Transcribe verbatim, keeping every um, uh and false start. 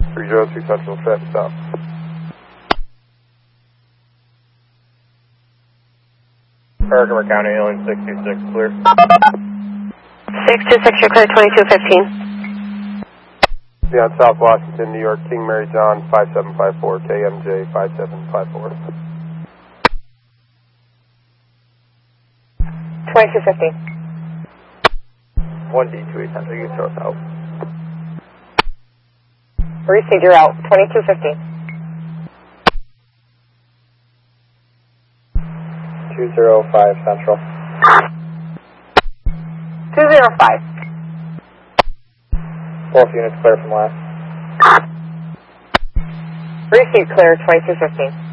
three zero two Central, traffic stop. Herkimer County, Alien six two six, clear. six two six, you're clear, twenty-two fifteen. Beyond South Washington, New York, King Mary John, five seven five four, K M J five seven five four. twenty-two fifteen. one D two eight Central, you can throw us out. Received, you're out, twenty-two fifteen. two zero five Central. two zero five. Both units clear from last. Received, clear, twenty-two fifteen.